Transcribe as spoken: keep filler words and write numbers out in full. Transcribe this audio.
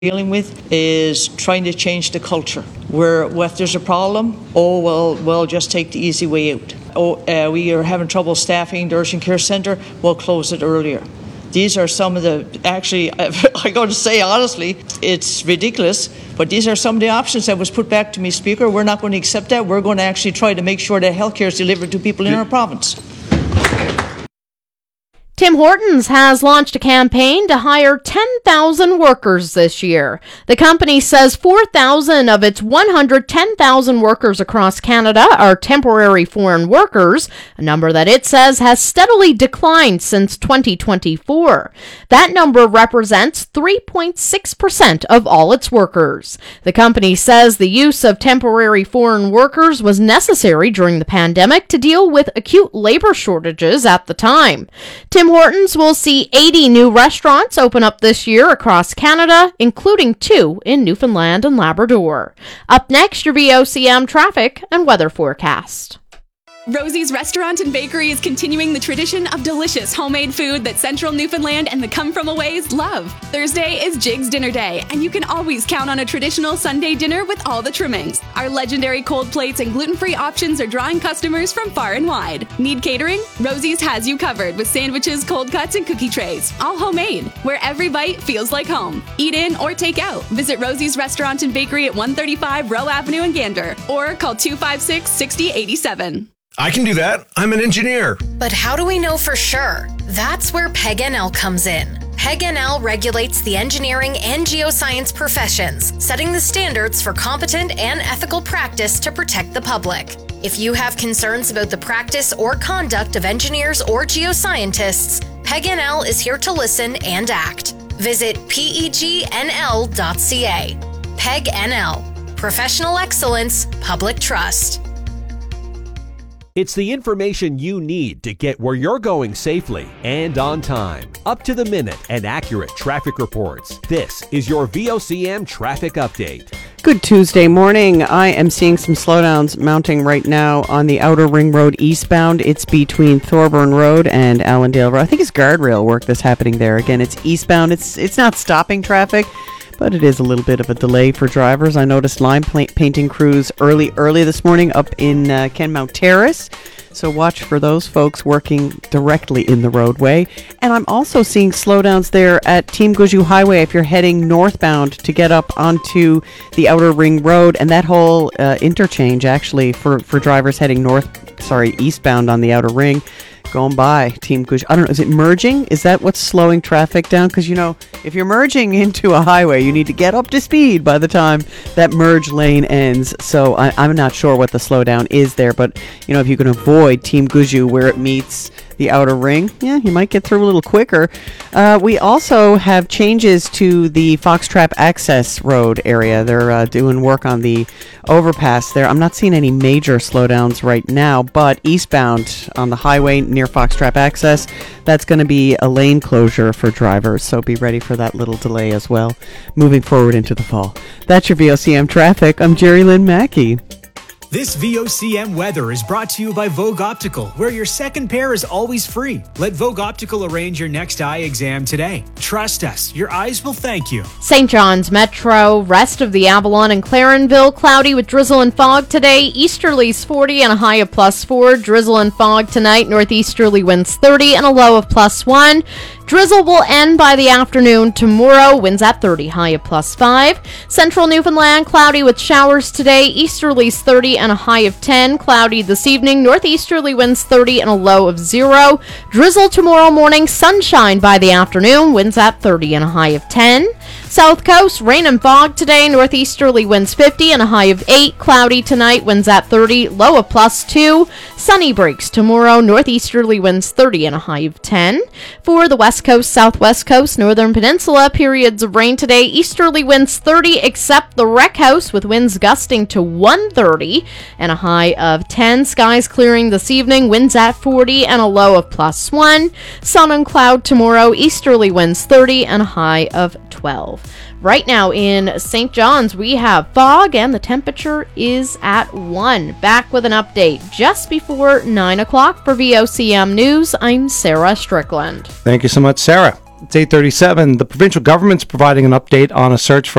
dealing with is trying to change the culture where if there's a problem, oh well we'll just take the easy way out. Oh uh, we are having trouble staffing the urgent care centre, we'll close it earlier. These are some of the, actually I got to say honestly it's ridiculous, but these are some of the options that was put back to me, Speaker. We're not going to accept that. We're going to actually try to make sure that healthcare is delivered to people in our province. Tim Hortons has launched a campaign to hire ten thousand workers this year. The company says four thousand of its one hundred ten thousand workers across Canada are temporary foreign workers, a number that it says has steadily declined since twenty twenty-four. That number represents three point six percent of all its workers. The company says the use of temporary foreign workers was necessary during the pandemic to deal with acute labor shortages at the time. Tim Hortons will see eighty new restaurants open up this year across Canada, including two in Newfoundland and Labrador. Up next, your V O C M traffic and weather forecast. Rosie's Restaurant and Bakery is continuing the tradition of delicious homemade food that Central Newfoundland and the come-from-aways love. Thursday is Jig's Dinner Day, and you can always count on a traditional Sunday dinner with all the trimmings. Our legendary cold plates and gluten-free options are drawing customers from far and wide. Need catering? Rosie's has you covered with sandwiches, cold cuts, and cookie trays, all homemade, where every bite feels like home. Eat in or take out. Visit Rosie's Restaurant and Bakery at one thirty-five Rowe Avenue in Gander, or call two five six, six zero eight seven. I can do that. I'm an engineer. But how do we know for sure? That's where P E G N L comes in. P E G N L regulates the engineering and geoscience professions, setting the standards for competent and ethical practice to protect the public. If you have concerns about the practice or conduct of engineers or geoscientists, P E G N L is here to listen and act. Visit P E G N L dot C A. P E G N L. Professional excellence, public trust. It's the information you need to get where you're going safely and on time. Up to the minute and accurate traffic reports. This is your V O C M Traffic Update. Good Tuesday morning. I am seeing some slowdowns mounting right now on the Outer Ring Road eastbound. It's between Thorburn Road and Allendale Road. I think it's guardrail work that's happening there. Again, it's eastbound. It's it's not stopping traffic, but it is a little bit of a delay for drivers. I noticed line painting crews early, early this morning up in uh, Kenmount Terrace. So watch for those folks working directly in the roadway. And I'm also seeing slowdowns there at Team Guju Highway if you're heading northbound to get up onto the Outer Ring Road. And that whole uh, interchange actually for, for drivers heading north, sorry, eastbound on the Outer Ring. Going by Team Guj. I don't know, is it merging? Is that what's slowing traffic down? Because, you know, if you're merging into a highway, you need to get up to speed by the time that merge lane ends. So I, I'm not sure what the slowdown is there. But, you know, if you can avoid Team Guju where it meets the Outer Ring, yeah, you might get through a little quicker. Uh, we also have changes to the Foxtrap Access Road area. They're uh, doing work on the overpass there. I'm not seeing any major slowdowns right now, but eastbound on the highway near Foxtrap Access, that's going to be a lane closure for drivers, so be ready for that little delay as well, moving forward into the fall. That's your V O C M Traffic. I'm Jerry Lynn Mackey. This V O C M weather is brought to you by Vogue Optical, where your second pair is always free. Let Vogue Optical arrange your next eye exam today. Trust us, your eyes will thank you. Saint John's Metro, rest of the Avalon and Clarenville, cloudy with drizzle and fog today. Easterlies forty and a high of plus four. Drizzle and fog tonight. Northeasterly winds thirty and a low of plus one. Drizzle will end by the afternoon tomorrow. Winds at thirty, high of plus five. Central Newfoundland, cloudy with showers today. Easterlies thirty and a high of ten. Cloudy this evening. Northeasterly winds thirty and a low of zero. Drizzle tomorrow morning. Sunshine by the afternoon. Winds at thirty and a high of ten. South Coast, rain and fog today. Northeasterly winds fifty and a high of eight. Cloudy tonight. Winds at thirty. Low of plus two. Sunny breaks tomorrow. Northeasterly winds thirty and a high of ten. For the West Coast, Southwest Coast, Northern Peninsula, periods of rain today. Easterly winds thirty except the Wreck House with winds gusting to one thirty and a high of ten. Skies clearing this evening. Winds at forty and a low of plus one. Sun and cloud tomorrow. Easterly winds thirty and a high of twelve. Right now in Saint John's, we have fog and the temperature is at one. Back with an update just before nine o'clock for V O C M News. I'm Sarah Strickland. Thank you so much, Sarah. It's eight thirty-seven. The provincial government's providing an update on a search for